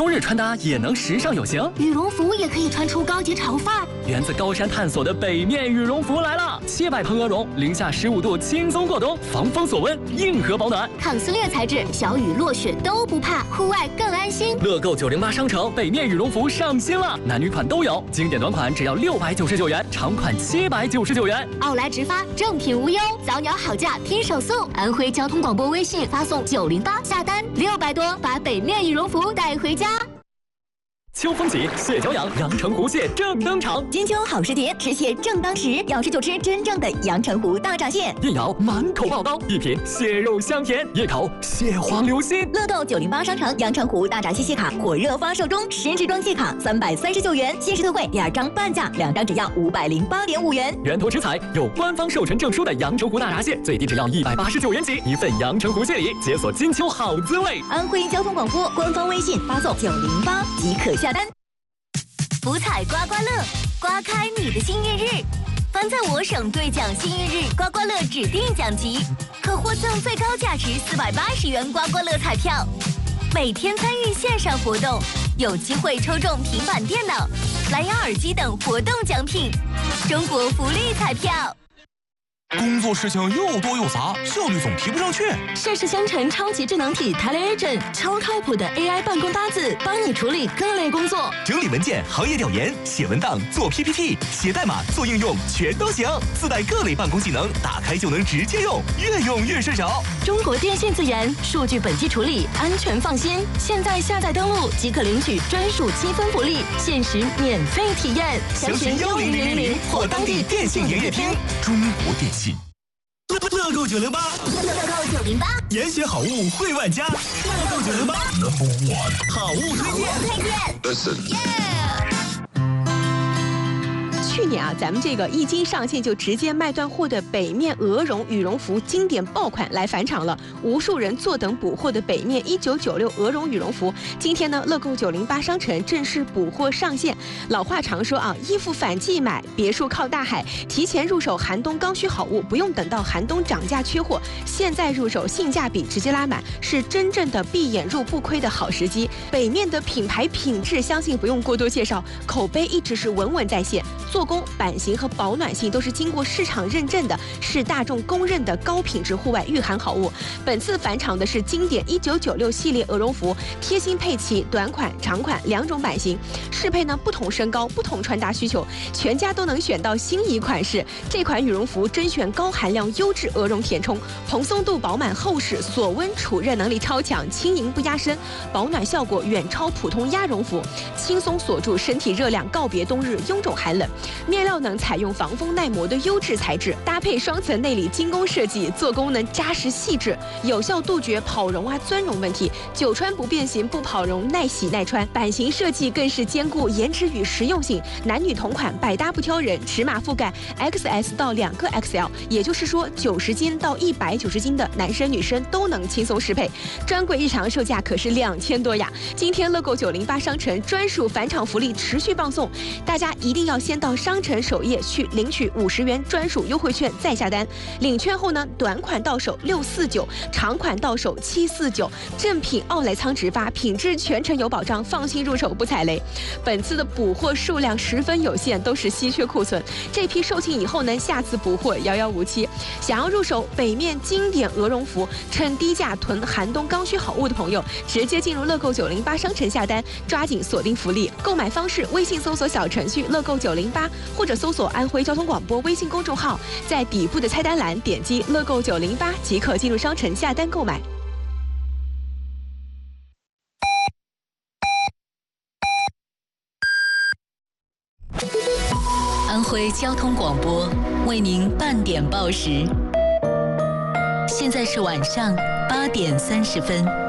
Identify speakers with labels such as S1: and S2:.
S1: 冬日穿搭也能时尚有型，
S2: 羽绒服也可以穿出高级潮范儿。
S1: 源自高山探索的北面羽绒服来了，700蓬鹅绒，零下15度轻松过冬，防风锁温，硬核保暖，
S2: 抗撕裂材质，小雨落雪都不怕，户外更安心。
S1: 乐购908商城北面羽绒服上新了，男女款都有，经典短款只要699元，长款799元。
S2: 奥莱直发，正品无忧，早鸟好价拼手速。安徽交通广播微信发送908下单，600多，把北面羽绒服带回家。
S1: 秋风起，蟹脚痒，阳澄湖蟹正登场。
S3: 金秋好时节，吃蟹正当时，要吃就吃真正的阳澄湖大闸蟹。
S1: 一咬满口爆刀，一品蟹肉香甜，一口蟹黄流心。
S3: 乐购908商城阳澄湖大闸蟹卡火热发售中，10支装蟹卡339元，限时特惠，2张半价，2张只要508.5元。
S1: 原图食材有官方授权证书的阳澄湖大闸蟹，最低只要189元起，一份阳澄湖蟹礼，解锁金秋好滋味。
S3: 安徽交通广播官方微信发送908即可下单。
S4: 福彩刮刮乐，刮开你的幸运日。凡在我省兑奖幸运日刮刮乐指定奖级，可获赠最高价值480元刮刮乐彩票。每天参与线上活动，有机会抽中平板电脑、蓝牙耳机等活动奖品。中国福利彩票。
S5: 工作事项又多又杂，效率总提不上去。
S6: 盛世香城超级智能体 TeleAgent， 超靠谱的 AI 办公搭子，帮你处理各类工作，
S5: 整理文件、行业调研、写文档、做 PPT、写代码、做应用，全都行。自带各类办公技能，打开就能直接用，越用越顺手。
S6: 中国电信自研，数据本地处理，安全放心。现在下载登录即可领取专属积分福利，限时免费体验。
S5: 详询10000或当地电信营业厅。中国电信。
S7: 乐购908，
S4: 乐购908，
S7: 严选好物惠万家。乐购908 ，No.1 好物推荐。
S4: Listen。
S8: 去年啊，咱们这个一经上线就直接卖断货的北面鹅绒羽绒服经典爆款来返场了，无数人坐等补货的北面1996鹅绒羽绒服，今天呢，乐购908商城正式补货上线。老话常说啊，衣服反季买，别墅靠大海，提前入手寒冬刚需好物，不用等到寒冬涨价缺货，现在入手性价比直接拉满，是真正的闭眼入不亏的好时机。北面的品牌品质，相信不用过多介绍，口碑一直是稳稳在线。做工、版型和保暖性都是经过市场认证的，是大众公认的高品质户外御寒好物。本次返场的是经典1996系列鹅绒服，贴心配齐短款、长款2种版型，适配呢不同身高、不同穿搭需求，全家都能选到心仪款式。这款羽绒服甄选高含量优质鹅绒填充，蓬松度饱满厚实，锁温储热能力超强，轻盈不压身，保暖效果远超普通鸭绒服，轻松锁住身体热量，告别冬日臃肿寒冷。面料能采用防风耐磨的优质材质，搭配双层内里精工设计，做工能扎实细致，有效杜绝跑绒钻绒问题，久穿不变形不跑绒，耐洗耐穿。版型设计更是兼顾颜值与实用性，男女同款，百搭不挑人，尺码覆盖 XS 到2个 XL， 也就是说90斤到190斤的男生女生都能轻松适配。专柜日常售价可是2000多呀！今天乐购908商城专属返场福利持续放送，大家一定要先到商城首页去领取50元专属优惠券再下单。领券后呢，短款到手649，长款到手749，正品奥莱仓直发，品质全程有保障，放心入手不踩雷。本次的补货数量十分有限，都是稀缺库存，这批售罄以后呢，下次补货遥遥无期。想要入手北面经典鹅绒服，趁低价囤寒冬刚需好物的朋友，直接进入乐购908商城下单，抓紧锁定福利。购买方式：微信搜索小程序乐购908，或者搜索安徽交通广播微信公众号，在底部的菜单栏点击乐购908即可进入商城下单购买。
S9: 安徽交通广播为您半点报时，现在是晚上8点30分。